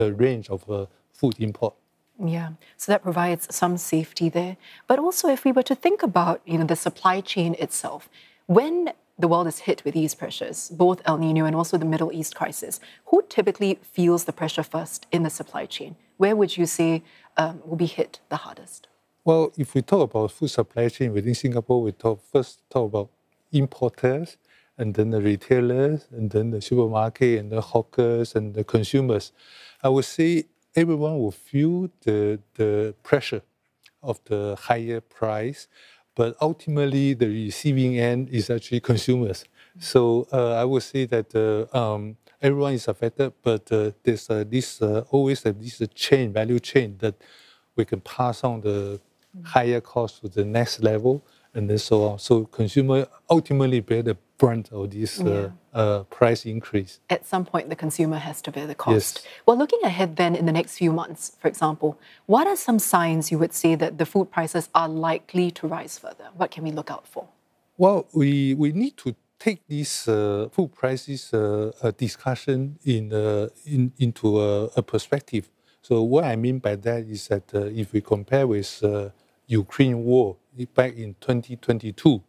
the range of food import. Yeah, so that provides some safety there. But also, if we were to think about, the supply chain itself, when the world is hit with these pressures, both El Nino and also the Middle East crisis, who typically feels the pressure first in the supply chain? Where would you say will be hit the hardest? Well, if we talk about food supply chain within Singapore, we first talk about importers, and then the retailers, and then the supermarket, and the hawkers, and the consumers. I would say everyone will feel the pressure of the higher price, but ultimately the receiving end is actually consumers. So I would say that everyone is affected, but there's always this value chain that we can pass on the higher cost to the next level, and then so on. So consumer ultimately bear the brunt of this price increase. At some point, the consumer has to bear the cost. Yes. Well, looking ahead then in the next few months, for example, what are some signs you would say that the food prices are likely to rise further? What can we look out for? Well, we need to take this food prices discussion into a perspective. So what I mean by that is that if we compare with Ukraine war back in 2022,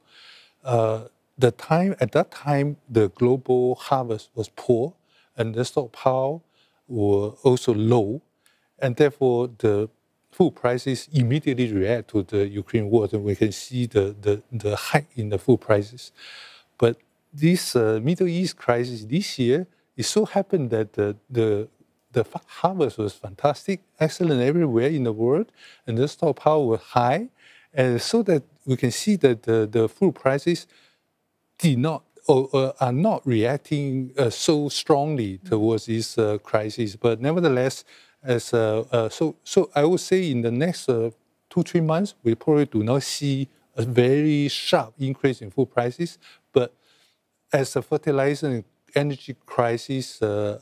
at that time, the global harvest was poor and the stockpile were also low, and therefore the food prices immediately react to the Ukraine war, and we can see the hike in the food prices. But this Middle East crisis this year, it so happened that the harvest was fantastic, excellent everywhere in the world, and the stockpile were high, and so that we can see that the food prices did not or are not reacting so strongly towards this crisis. But nevertheless, so I would say in the next 2-3 months, we probably do not see a very sharp increase in food prices. But as the fertilizer and energy crisis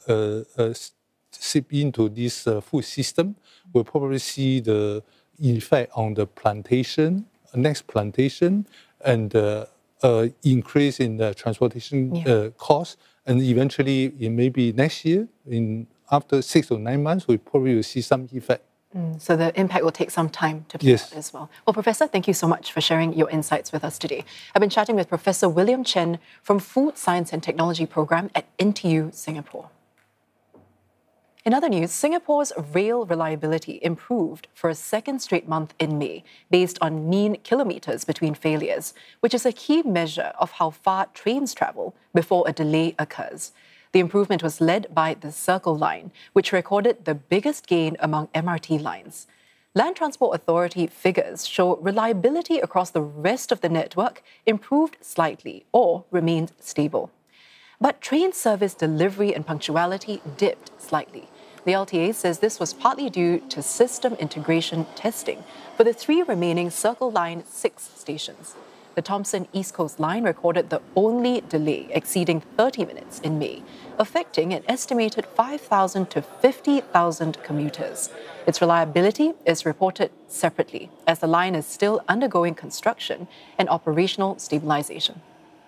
seep into this food system, we'll probably see the effect on the next plantation, and increase in the transportation costs, and eventually, in maybe next year, after 6 or 9 months, we probably will see some effect. So the impact will take some time to play out as well. Well, Professor, thank you so much for sharing your insights with us today. I've been chatting with Professor William Chen from Food Science and Technology Program at NTU Singapore. In other news, Singapore's rail reliability improved for a second straight month in May, based on mean kilometres between failures, which is a key measure of how far trains travel before a delay occurs. The improvement was led by the Circle Line, which recorded the biggest gain among MRT lines. Land Transport Authority figures show reliability across the rest of the network improved slightly or remained stable. But train service delivery and punctuality dipped slightly. The LTA says this was partly due to system integration testing for the 3 remaining Circle Line 6 stations. The Thomson East Coast Line recorded the only delay exceeding 30 minutes in May, affecting an estimated 5,000 to 50,000 commuters. Its reliability is reported separately, as the line is still undergoing construction and operational stabilization.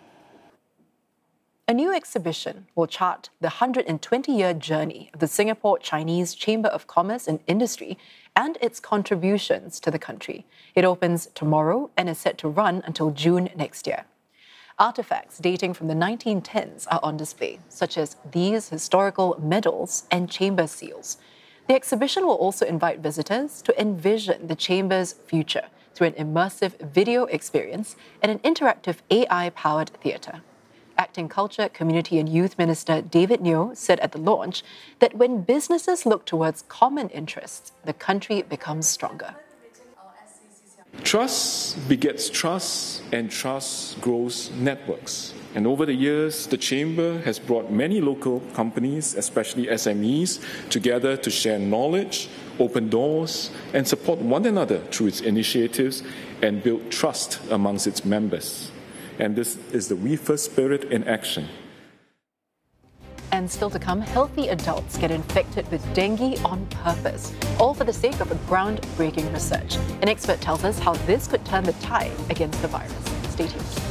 A new exhibition will chart the 120-year journey of the Singapore Chinese Chamber of Commerce and Industry and its contributions to the country. It opens tomorrow and is set to run until June next year. Artifacts dating from the 1910s are on display, such as these historical medals and chamber seals. The exhibition will also invite visitors to envision the chamber's future through an immersive video experience and an interactive AI-powered theatre. Acting Culture, Community and Youth Minister David Neo said at the launch that when businesses look towards common interests, the country becomes stronger. Trust begets trust, and trust grows networks. And over the years, the Chamber has brought many local companies, especially SMEs, together to share knowledge, open doors, and support one another through its initiatives and build trust amongst its members. And this is the We First spirit in action. And still to come, healthy adults get infected with dengue on purpose, all for the sake of a groundbreaking research. An expert tells us how this could turn the tide against the virus. Stay tuned.